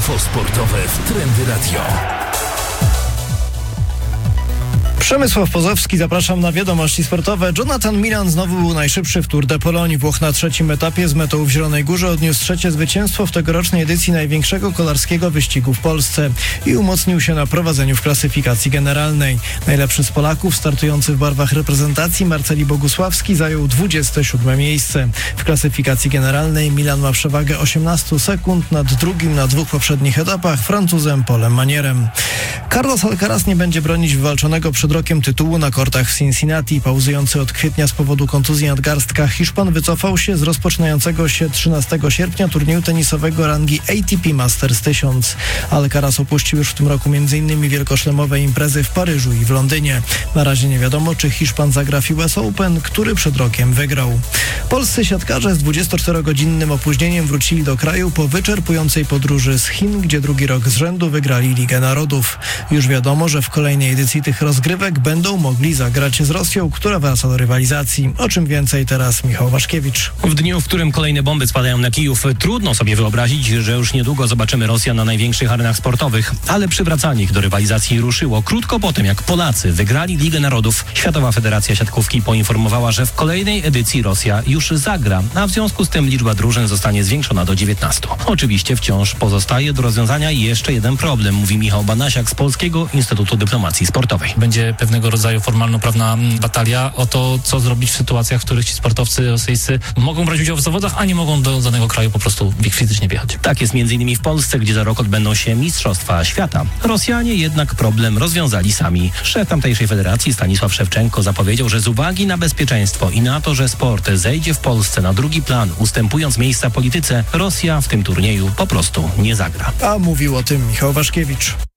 Info sportowe w Trendy Radio. Przemysław Pozowski, zapraszam na wiadomości sportowe. Jonathan Milan znowu był najszybszy w Tour de Pologne. Włoch na trzecim etapie z metą w Zielonej Górze odniósł trzecie zwycięstwo w tegorocznej edycji największego kolarskiego wyścigu w Polsce i umocnił się na prowadzeniu w klasyfikacji generalnej. Najlepszy z Polaków, startujący w barwach reprezentacji, Marceli Bogusławski zajął 27 miejsce. W klasyfikacji generalnej Milan ma przewagę 18 sekund nad drugim na dwóch poprzednich etapach Francuzem Polem Manierem. Carlos Alcaraz nie będzie bronić wywalczonego przed rokiem tytułu na kortach w Cincinnati. Pauzujący od kwietnia z powodu kontuzji nadgarstka Hiszpan wycofał się z rozpoczynającego się 13 sierpnia turnieju tenisowego rangi ATP Masters 1000. Alcaraz opuścił już w tym roku m.in. wielkoszlemowe imprezy w Paryżu i w Londynie. Na razie nie wiadomo, czy Hiszpan zagra w US Open, który przed rokiem wygrał. Polscy siatkarze z 24-godzinnym opóźnieniem wrócili do kraju po wyczerpującej podróży z Chin, gdzie drugi rok z rzędu wygrali Ligę Narodów. Już wiadomo, że w kolejnej edycji tych rozgrywek będą mogli zagrać z Rosją, która wraca do rywalizacji. O czym więcej teraz Michał Waszkiewicz. W dniu, w którym kolejne bomby spadają na Kijów, trudno sobie wyobrazić, że już niedługo zobaczymy Rosjan na największych arenach sportowych, ale przywracanie ich do rywalizacji ruszyło krótko po tym, jak Polacy wygrali Ligę Narodów. Światowa Federacja Siatkówki poinformowała, że w kolejnej edycji Rosja już zagra, a w związku z tym liczba drużyn zostanie zwiększona do 19. Oczywiście wciąż pozostaje do rozwiązania jeszcze jeden problem, mówi Michał Banasiak z Polskiego Instytutu Dyplomacji Sportowej. Będzie pewnego rodzaju formalno-prawna batalia o to, co zrobić w sytuacjach, w których ci sportowcy rosyjscy mogą brać udział w zawodach, a nie mogą do danego kraju po prostu fizycznie wjechać. Tak jest m.in. w Polsce, gdzie za rok odbędą się Mistrzostwa Świata. Rosjanie jednak problem rozwiązali sami. Szef tamtejszej federacji Stanisław Szewczenko zapowiedział, że z uwagi na bezpieczeństwo i na to, że sport zejdzie w Polsce na drugi plan, ustępując miejsca polityce, Rosja w tym turnieju po prostu nie zagra. A mówił o tym Michał Waszkiewicz.